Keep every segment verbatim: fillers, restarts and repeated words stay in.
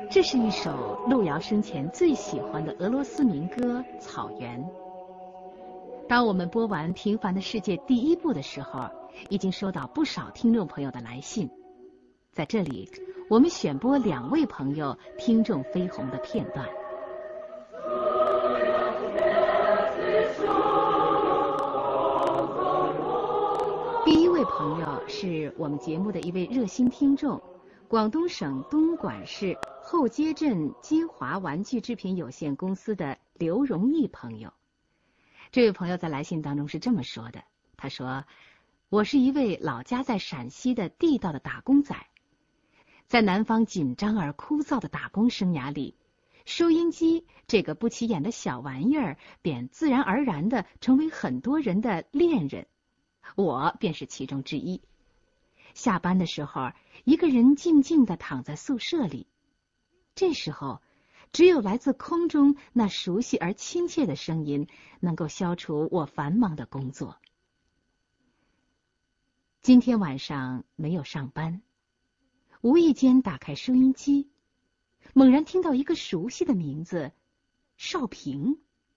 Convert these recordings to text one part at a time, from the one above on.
这是一首路遥生前最喜欢的俄罗斯民歌《草原》。当我们播完《平凡的世界》第一部的时候，已经收到不少听众朋友的来信。在这里，我们选播两位朋友听众飞鸿的片段。第一位朋友是我们节目的一位热心听众，广东省东莞市后街镇金华玩具制品有限公司的刘荣义朋友。这位朋友在来信当中是这么说的，他说：我是一位老家在陕西的地道的打工仔，在南方紧张而枯燥的打工生涯里，收音机这个不起眼的小玩意儿便自然而然地成为很多人的恋人，我便是其中之一。下班的时候，一个人静静地躺在宿舍里，这时候只有来自空中那熟悉而亲切的声音能够消除我繁忙的工作。今天晚上没有上班，无意间打开收音机，猛然听到一个熟悉的名字，少平。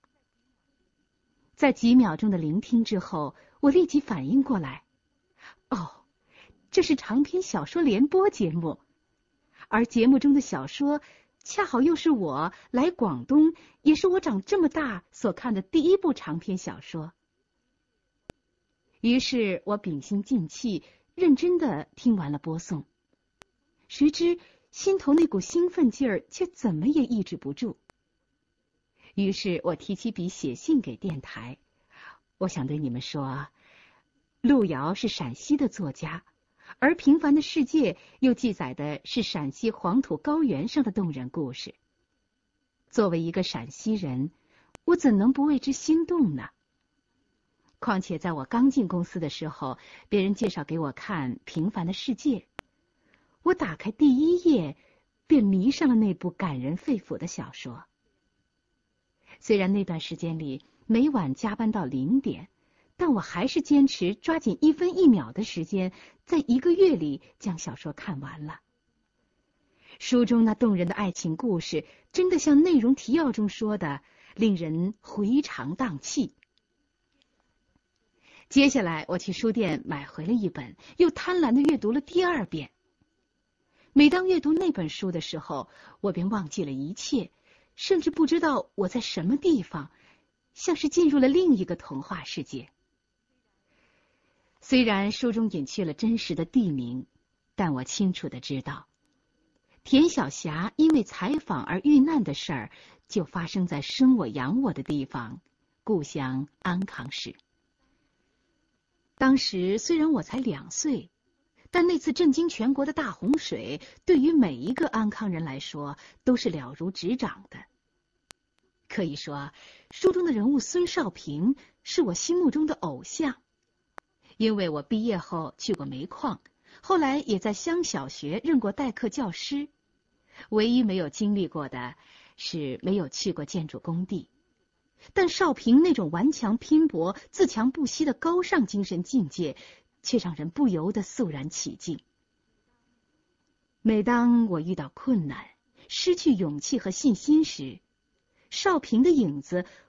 在几秒钟的聆听之后，我立即反应过来，哦，这是长篇小说联播节目，而节目中的小说恰好又是我来广东，也是我长这么大所看的第一部长篇小说。于是我屏心静气，认真地听完了播送，谁知心头那股兴奋劲儿却怎么也抑制不住。于是我提起笔写信给电台，我想对你们说，路遥是陕西的作家，而《平凡的世界》又记载的是陕西黄土高原上的动人故事。作为一个陕西人，我怎能不为之心动呢？况且在我刚进公司的时候，别人介绍给我看《平凡的世界》，我打开第一页，便迷上了那部感人肺腑的小说。虽然那段时间里每晚加班到零点，但我还是坚持抓紧一分一秒的时间，在一个月里将小说看完了。书中那动人的爱情故事，真的像内容提要中说的，令人回肠荡气。接下来我去书店买回了一本，又贪婪地阅读了第二遍。每当阅读那本书的时候，我便忘记了一切，甚至不知道我在什么地方，像是进入了另一个童话世界。虽然书中隐去了真实的地名，但我清楚地知道，田晓霞因为采访而遇难的事儿，就发生在生我养我的地方，故乡安康市。当时虽然我才两岁，但那次震惊全国的大洪水，对于每一个安康人来说都是了如指掌的。可以说，书中的人物孙少平是我心目中的偶像。因为我毕业后去过煤矿，后来也在乡小学任过代课教师，唯一没有经历过的是没有去过建筑工地。但少平那种顽强拼搏、自强不息的高尚精神境界，却让人不由得肃然起敬。每当我遇到困难、失去勇气和信心时，少平的影子